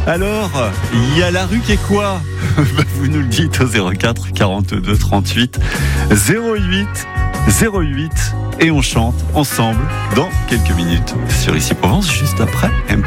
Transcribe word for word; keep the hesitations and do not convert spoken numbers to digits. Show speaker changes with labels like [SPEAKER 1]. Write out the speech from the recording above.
[SPEAKER 1] Alors, il y a la rue qui est quoi? Vous nous le dites au zéro quatre quarante-deux trente-huit zéro huit zéro huit et on chante ensemble dans quelques minutes sur Ici Provence, juste après M.